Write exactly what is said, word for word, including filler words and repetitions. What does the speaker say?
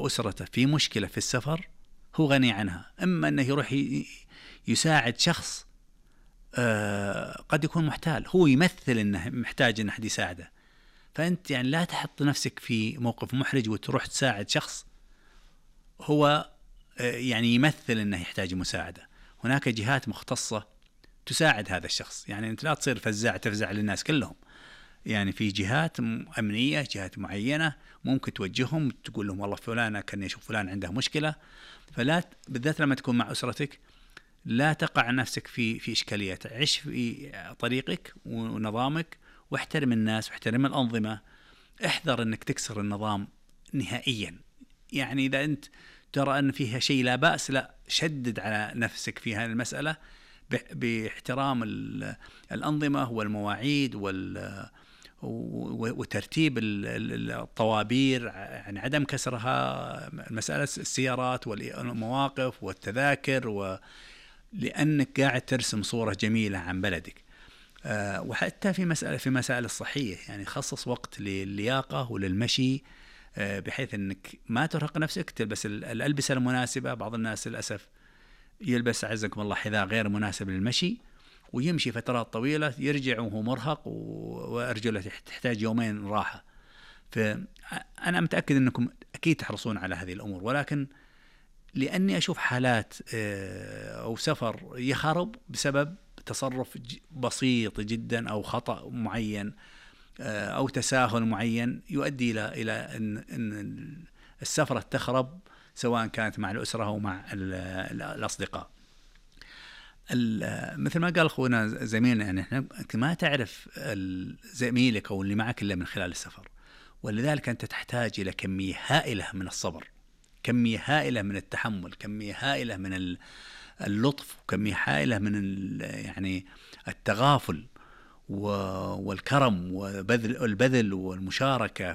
وأسرته في مشكلة في السفر هو غني عنها. إما أنه يروح يساعد شخص قد يكون محتال، هو يمثل أنه محتاج أن أحد يساعده، فأنت يعني لا تحط نفسك في موقف محرج وتروح تساعد شخص هو يعني يمثل أنه يحتاج مساعدة. هناك جهات مختصة تساعد هذا الشخص، يعني أنت لا تصير فزاع تفزع للناس كلهم، يعني في جهات أمنية، جهات معينة ممكن توجههم تقول لهم والله فلان كان يشوف فلان عنده مشكلة. فلا بالذات لما تكون مع أسرتك لا تقع نفسك في في إشكاليات، عيش في طريقك ونظامك واحترم الناس واحترم الأنظمة. احذر أنك تكسر النظام نهائيا، يعني إذا أنت ترى أن فيها شيء لا بأس، لا شدد على نفسك في هذه المسألة باحترام الأنظمة والمواعيد وترتيب الطوابير، يعني عدم كسرها، مسألة السيارات والمواقف والتذاكر، و لأنك قاعد ترسم صورة جميلة عن بلدك. أه وحتى في مسألة في مسائل الصحية، يعني خصص وقت لللياقة وللمشي، أه بحيث أنك ما ترهق نفسك، تلبس الألبسة المناسبة. بعض الناس للأسف يلبس عزكم الله حذاء غير مناسب للمشي ويمشي فترات طويلة، يرجع وهو مرهق وأرجله تحتاج يومين راحة. فأنا متأكد أنكم أكيد تحرصون على هذه الأمور، ولكن لأني أشوف حالات أو سفر يخرب بسبب تصرف بسيط جدا أو خطأ معين أو تساهل معين يؤدي إلى إلى أن السفرة تخرب، سواء كانت مع الأسرة أو مع الأصدقاء. مثل ما قال أخونا زميلنا، يعني إحنا ما تعرف زميلك أو اللي معك إلا من خلال السفر، ولذلك أنت تحتاج إلى كمية هائلة من الصبر، كمية هائلة من التحمل، كمية هائلة من اللطف، وكمية هائلة من يعني التغافل والكرم وبذل البذل والمشاركة